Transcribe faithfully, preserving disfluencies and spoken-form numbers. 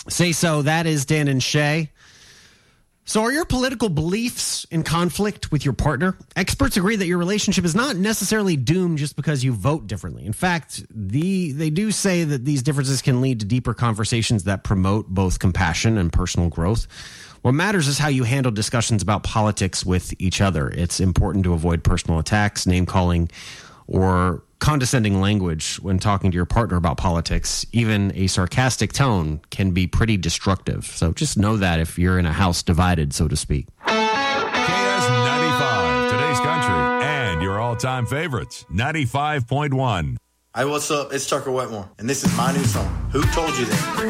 Say so. That is Dan and Shay. So are your political beliefs in conflict with your partner? Experts agree that your relationship is not necessarily doomed just because you vote differently. In fact, the they do say that these differences can lead to deeper conversations that promote both compassion and personal growth. What matters is how you handle discussions about politics with each other. It's important to avoid personal attacks, name-calling, or condescending language when talking to your partner about politics. Even a sarcastic tone can be pretty destructive. So just know that if you're in a house divided, so to speak. K S ninety-five, today's country, and your all-time favorites, ninety-five point one. Hey, what's up? It's Tucker Wetmore, and this is my new song, Who Told You That?